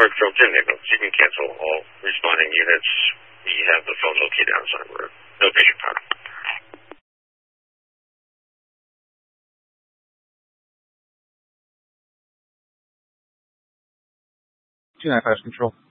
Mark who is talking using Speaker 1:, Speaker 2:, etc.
Speaker 1: Park Control 10 Nichols. You can cancel all responding units. We have the phone located outside road. No patient power.
Speaker 2: 29 Fire Control.